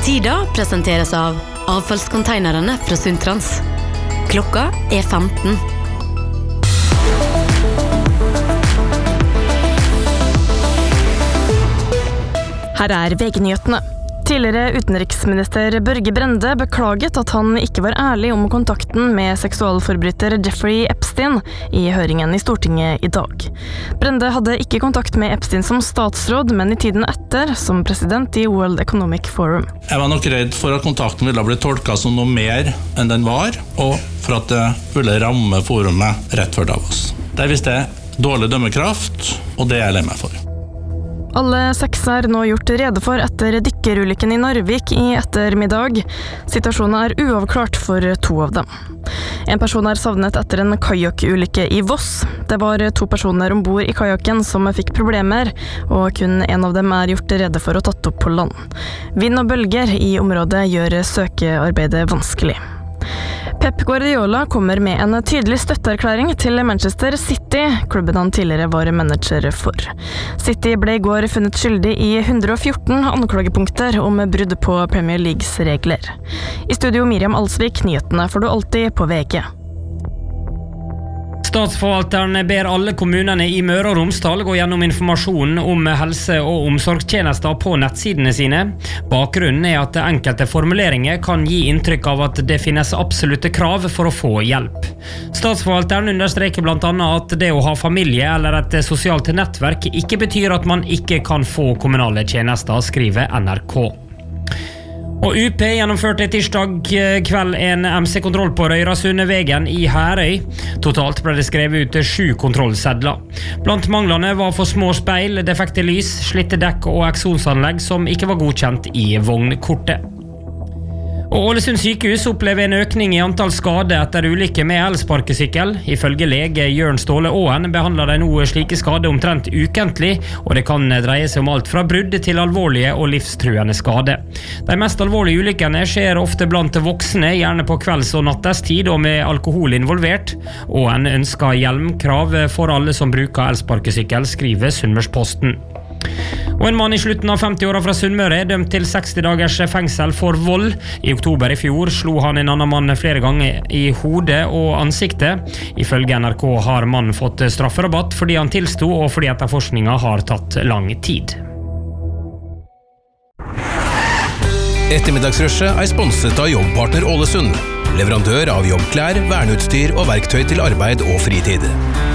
Tida presenteres av avfallskonteinerne fra Sundtrans. Klokka 15. Her VG-nyhetene. Tidligere utenriksminister Børge Brende beklaget at han ikke var ærlig om kontakten med seksualforbryter Jeffrey Epstein i høringen i Stortinget i dag. Brende hadde ikke kontakt med Epstein som statsråd, men i tiden etter som president i World Economic Forum. Jeg var nok redd for at kontakten ville bli tolket som noe mer enn den var, og for at det ville ramme forumet rett før Davos. Der viste jeg dårlig dømmekraft, og det er jeg lei meg for. Alle 6 er nå gjort rede for etter dykkerulykken i Narvik i ettermiddag. Situasjonen er uavklart for 2 av dem. En person er savnet etter en kajakulykke i Voss. Det var 2 personer ombord i kajakken som fikk problemer, og kun en av dem er gjort rede for å tatt opp på land. Vind og bølger i området gjør søkearbeidet vanskelig. Pep Guardiola kommer med en tydelig støtteerklæring til Manchester City, klubben han tidligere var manager for. City ble i går funnet skyldig i 114 anklagepunkter om brudd på Premier Leagues regler. I studio Miriam Alsvik, nyhetene får du alltid på VG. Statsforvalteren ber alle kommunene i Møre og Romsdal gå gjennom informasjonen om helse- og omsorgstjenester på nettsidene sine. Bakgrunnen er at enkelte formuleringer kan gi inntrykk av at det finnes absolutte krav for å få hjelp. Statsforvalteren understreker blant annet at det å ha familie eller et sosialt nettverk ikke betyr at man ikke kan få kommunale tjenester, skriver NRK. Og UP gjennomførte tirsdag kveld en MC-kontroll på Røyrasundvegen i Herøy. Totalt ble det skrevet ut 7 kontrollsedler. Blant manglene var for små speil, defekte lys, slitte dekk og eksonsanlegg som ikke var godkjent i vognkortet. Og Ålesund sykehus opplever en økning i antall skade etter ulykke med elsparkesykkel. Ifølge lege Jørn Ståle Åen behandler de nå slike skade omtrent ukentlig, og det kan dreie seg om alt fra brudd til alvorlige og livstruende skade. De mest alvorlige ulykkene skjer ofte blant voksne, gjerne på kvelds- og nattestid og med alkohol involvert. Åen ønsker hjelmkrav for alle som bruker elsparkesykkel, skriver Sunnmørsposten. Og en mann i slutten av 50-åra fra Sunnmøre er dømt til 60 dagers fengsel for vold. I oktober i fjor slo han en annen mann flere ganger i hodet og ansiktet. Ifølge NRK har mannen fått strafferabatt fordi han tilsto og fordi etterforskningen har tatt lang tid. Ettermiddagsrushet er sponset av Jobbpartner Ålesund. Leverandør av jobbklær, verneutstyr og verktøy til arbeid og fritid.